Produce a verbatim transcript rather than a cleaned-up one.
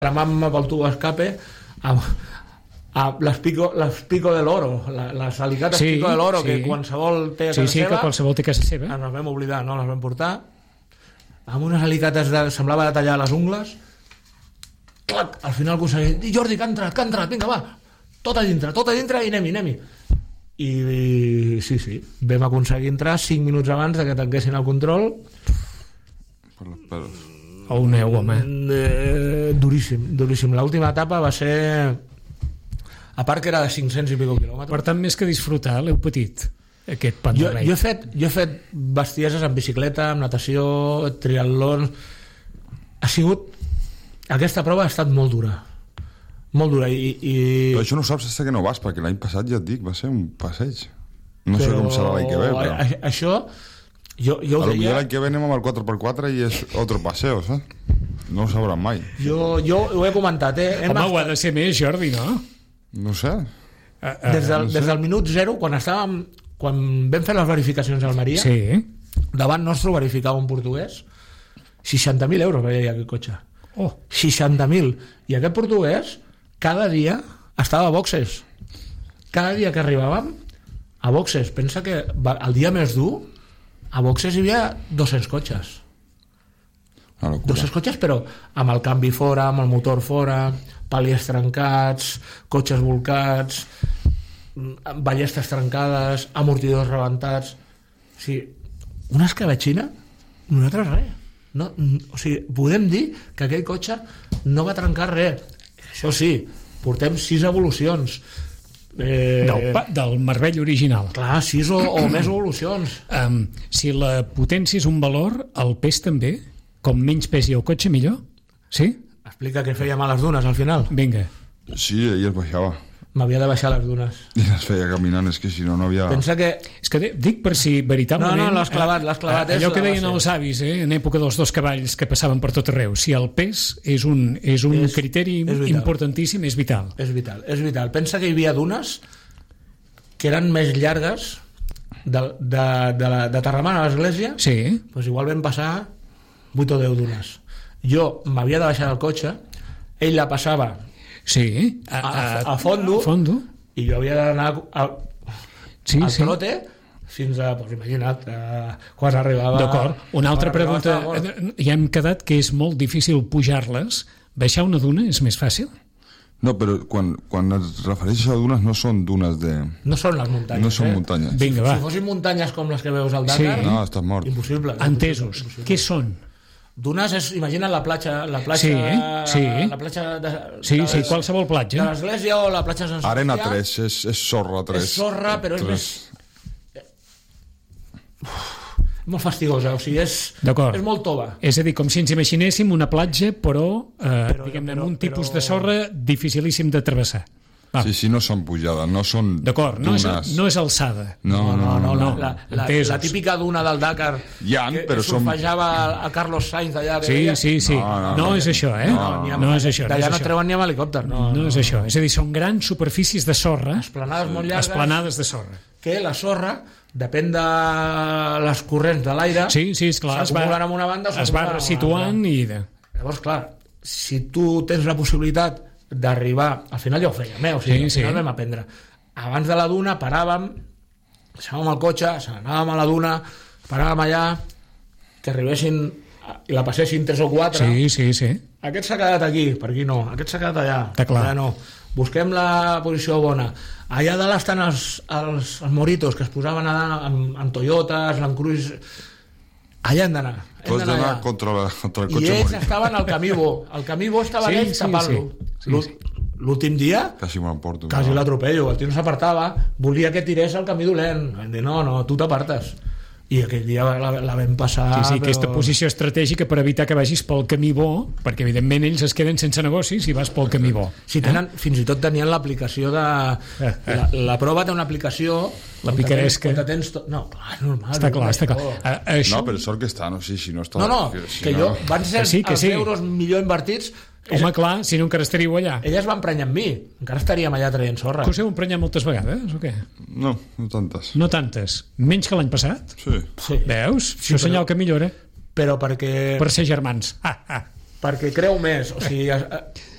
cremant-me pel tubo escape amb, amb les, pico, les pico de l'oro, les alicates sí, pico de l'oro, sí. que qualsevol té a casa sí, sí, seva. Que qualsevol té a casa seva. Ens les vam oblidar, no les vam portar. Amb unes alicates de, semblava de tallar les ungles. Clac, al final aconseguim. Jordi, que ha entrat, que ha entrat, vinga, va. Tot a dintre, tot a dintre i anem-hi, anem-hi. I, I sí, sí, vam aconseguir entrar cinc minuts abans de que tanquessin el control. Per les peles. O un neu, home. Eh, duríssim, duríssim. L'última etapa va ser... A part que era de cinc-cents i pico quilòmetres. Per tant, més que disfrutar, l'heu patit, aquest pont de rei. Jo, jo, he fet, jo he fet bestieses en bicicleta, amb natació, triatlons... Ha sigut... Aquesta prova ha estat molt dura. Molt dura. I, i... Però això no ho saps fins que no vas, perquè l'any passat, ja et dic, va ser un passeig. No però... sé com serà l'any que ve, però... A, això... Jo, jo a lo deia... millor l'any que ve anem amb el quatre per quatre i és otro paseo, saps? No ho sabran mai. Jo, jo ho he comentat, eh? Hem Home, estat... ho ha de ser més, Jordi, no? No sé. Uh, uh, des, del, no sé. des del minut zero, quan estàvem... Quan vam fer les verificacions a Almeria, sí. Davant nostre verificava un portuguès, seixanta mil euros veia aquest cotxe. Oh. seixanta mil. I aquest portuguès, cada dia, estava a boxes. Cada dia que arribàvem, a boxes. Pensa que el dia més dur, a boxes hi havia dos-cents cotxes. dos-cents cotxes, però amb el canvi fora, amb el motor fora, paliers trencats, cotxes volcats, ballestes trencades, amortidors rebentats. O sigui, una escabetxina, nosaltres res. No, o sigui, podem dir que aquell cotxe no va trencar res. Això sí, portem sis evolucions. Eh... Del, del Marbell original. Clar, sis o, o més evolucions. Um, si la potència és un valor, el pes també? Com menys pesi el cotxe, millor? Sí? Explica que fèiem a les dunes al final. Vinga. Sí, ell es baixava. M'havia de baixar les dunes. I les feia caminant, és que si no, no havia... Pensa que... És que dic per si veritablement... No, no, l'has clavat, l'has clavat. Eh, allò que deien els avis, eh, en època dels dos cavalls que passaven per tot arreu. Si el pes és un, és un és, criteri és importantíssim, és vital. És vital, és vital. Pensa que hi havia dunes que eren més llargues de, de, de, la, de Terramar a l'església. Sí. Doncs igual vam passar vuit o deu dunes. Jo m'havia de baixar del cotxe, ell la passava sí, a, a, a, fondo, a fondo i jo havia d'anar al, sí, al sí. trote fins a, doncs imagina't, eh, quan arribava... D'acord, una altra pregunta. Ja hem quedat que és molt difícil pujar-les. Baixar una duna és més fàcil? No, però quan, quan es refereixes a dunes no són dunes de... No són les muntanyes. No són eh? muntanyes. Vinga, va. Si fossin muntanyes com les que veus al Dakar... Sí. No, estàs mort. Impossible. Entesos. Impossible. Què són? Dunes és, imagina la platja... La platja sí, sí. La platja de, sí, de, sí, qualsevol platja. De l'església o la platja de Sant Sebastià. Arena tres, és, és sorra tres. És sorra, però és tres. més... Uf, molt fastigosa, o sigui, és, és molt tova. És a dir, com si ens imaginéssim una platja, però, eh, però diguem-ne, però, un tipus però... de sorra dificilíssim de travessar. Va. Sí, sí, no són pujades, no són d'acord, no és, no és alçada. No, no, no. no, no. La, la, la, la típica duna del Dakar ja, que però surfejava som... a Carlos Sainz allà. Sí, deia... sí, sí. No, no, no, no és això, eh? No, no, no és això. D'allà no, no treuen ni amb helicòpter. No, no, no és això. És a dir, són grans superfícies de sorra. Esplanades molt llargues. Esplanades de sorra. Que la sorra, depèn de les corrents de l'aire, sí, sí, esclar, s'acumulen en una banda, es va situant i... De... Llavors, clar, si tu tens la possibilitat d'arribar, al final ja ho fèiem, eh? O sigui, sí, al final sí. Vam aprendre. Abans de la duna paràvem, deixàvem el cotxe, anàvem a la duna, paràvem allà, que arribessin i la passessin tres o quatre. Sí, sí, sí. Aquest s'ha quedat aquí, per aquí no. Aquest s'ha quedat allà. Està clar. Allà no. Busquem la posició bona. Allà dalt estan els, els, els moritos que es posaven allà amb, amb Toyotas, Land Cruiser. Allà hem d'anar. Tu has d'anar contra, la, contra el cotxe I ells morit. Estaven al camí bo. El camí bo estava sí, ells sí, tapant-lo. Sí, sí, sí. L'últim dia quasi m'emporto. Quasi l'atropello. El tio no s'apartava. Volia que tirés el camí dolent. Vam dir, no, no, tu t'apartes. I aquell dia la, la vam passar... Sí, sí, però... aquesta posició estratègica per evitar que vagis pel camí bo, perquè evidentment ells es queden sense negocis si vas pel camí bo. Sí, tenen, eh? Fins i tot tenien l'aplicació de... Eh, eh. La, la prova té una aplicació... La picaresca. Tens, to... No, clar, és normal. Està clar, està clar. Uh, això... No, però sort que està, no? Sí, si no està... No, no, que, si que no... jo... Van ser que sí, que els sí. euros millor invertits... Home, clar, si no encara estaríeu allà. Elles van emprenyar amb mi. Encara estaríem allà traient sorra. Que us heu emprenyat moltes vegades, o què? No, no tantes. No tantes. Menys que l'any passat? Sí. Sí. Veus? Sí, Això és senyal però... que millora. Però perquè... Per ser germans. Ah, ah. perquè creu més. O sigui,